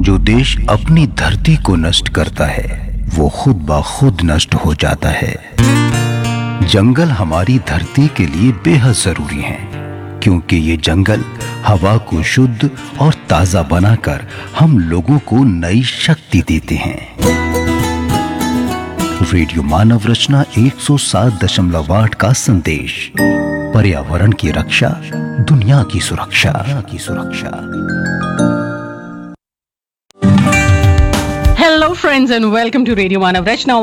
जो देश अपनी धरती को नष्ट करता है वो खुद ब खुद नष्ट हो जाता है। जंगल हमारी धरती के लिए बेहद जरूरी हैं, क्योंकि ये जंगल हवा को शुद्ध और ताजा बनाकर हम लोगों को नई शक्ति देते हैं। रेडियो मानव रचना 107.8 का संदेश, पर्यावरण की रक्षा, दुनिया की सुरक्षा। Hello friends and welcome to radio Manav Rachna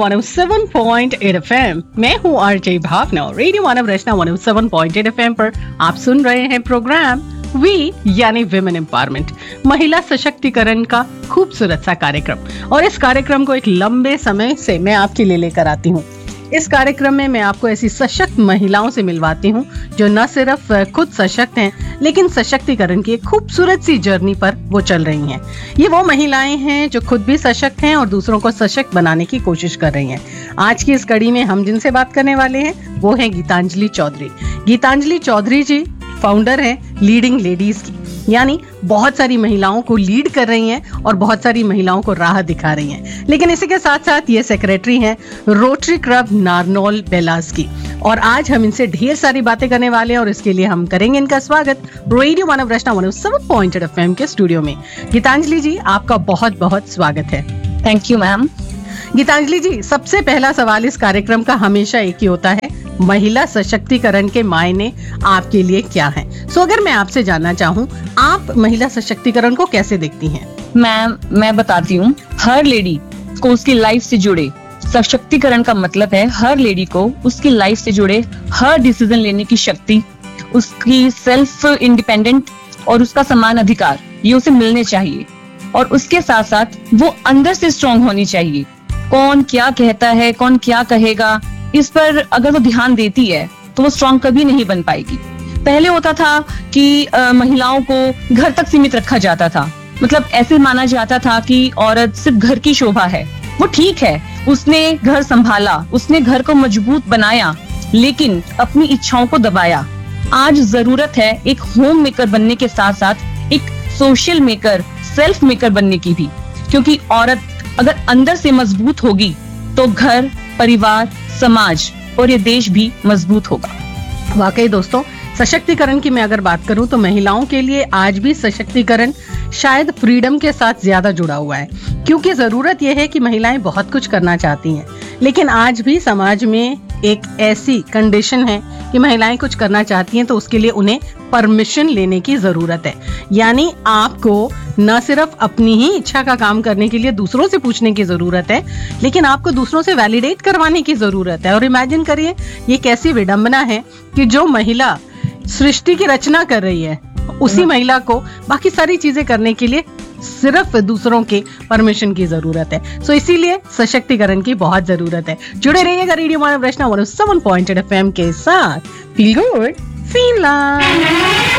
107.8 FM। मैं हूँ आरजे भावना। रेडियो मानव रचना 107.8 FM पर आप सुन रहे हैं प्रोग्राम वी यानी विमेन एम्पावरमेंट, महिला सशक्तिकरण का खूबसूरत सा कार्यक्रम। और इस कार्यक्रम को एक लंबे समय से मैं आपके लिए लेकर आती हूँ। इस कार्यक्रम में मैं आपको ऐसी सशक्त महिलाओं से मिलवाती हूँ जो न सिर्फ खुद सशक्त हैं, लेकिन सशक्तिकरण की एक खूबसूरत सी जर्नी पर वो चल रही हैं। ये वो महिलाएं हैं जो खुद भी सशक्त हैं और दूसरों को सशक्त बनाने की कोशिश कर रही हैं। आज की इस कड़ी में हम जिनसे बात करने वाले हैं वो हैं गीतांजलि चौधरी। गीतांजलि चौधरी जी फाउंडर हैं लीडिंग लेडीज की, यानी बहुत सारी महिलाओं को लीड कर रही हैं और बहुत सारी महिलाओं को राह दिखा रही हैं। लेकिन इसी के साथ साथ ये सेक्रेटरी हैं रोटरी क्लब नारनौल बेलास की। और आज हम इनसे ढेर सारी बातें करने वाले हैं और इसके लिए हम करेंगे इनका स्वागत रेडियो मानव रचना 107.8 FM के स्टूडियो में। गीतांजलि जी, आपका बहुत बहुत स्वागत है। Thank you ma'am. गीतांजलि जी, सबसे पहला सवाल इस कार्यक्रम का हमेशा एक ही होता है, महिला सशक्तिकरण के मायने आपके लिए क्या हैं? सो अगर मैं आपसे जानना चाहूँ, आप महिला सशक्तिकरण को कैसे देखती हैं? मैम, मैं बताती हूँ। हर लेडी को उसकी लाइफ से जुड़े सशक्तिकरण का मतलब है हर लेडी को उसकी लाइफ से जुड़े हर डिसीजन लेने की शक्ति, उसकी सेल्फ इंडिपेंडेंट और उसका समान अधिकार ये उसे मिलने चाहिए। और उसके साथ साथ वो अंदर से स्ट्रांग होनी चाहिए। कौन क्या कहता है, कौन क्या कहेगा, इस पर अगर वो ध्यान देती है तो वो स्ट्रांग कभी नहीं बन पाएगी। पहले होता था कि महिलाओं को घर तक सीमित रखा जाता था, मतलब ऐसे माना जाता था कि औरत सिर्फ घर की शोभा है। वो ठीक है, उसने घर संभाला, उसने घर को मजबूत बनाया, लेकिन अपनी इच्छाओं को दबाया। आज जरूरत है एक होम मेकर बनने के साथ साथ एक सोशल मेकर, सेल्फ मेकर बनने की भी, क्योंकि औरत अगर अंदर से मजबूत होगी तो घर, परिवार, समाज और ये देश भी मजबूत होगा। वाकई दोस्तों, सशक्तिकरण की मैं अगर बात करूं तो महिलाओं के लिए आज भी सशक्तिकरण शायद फ्रीडम के साथ ज्यादा जुड़ा हुआ है, क्योंकि जरूरत यह है कि महिलाएं बहुत कुछ करना चाहती हैं, लेकिन आज भी समाज में एक ऐसी कंडीशन है कि महिलाएं कुछ करना चाहती हैं तो उसके लिए उन्हें परमिशन लेने की जरूरत है। यानी आपको न सिर्फ अपनी ही इच्छा का काम करने के लिए दूसरों से पूछने की जरूरत है, लेकिन आपको दूसरों से वैलिडेट करवाने की जरूरत है। और इमेजिन करिए, ये कैसी विडंबना है कि जो महिला सृष्टि की रचना कर रही है, उसी महिला को बाकी सारी चीजें करने के लिए सिर्फ दूसरों के परमिशन की जरूरत है। सो इसीलिए सशक्तिकरण की बहुत जरूरत है। जुड़े रहिएगा रेडियो मानव रचना 107.8 FM के साथ। Feel good, feel love.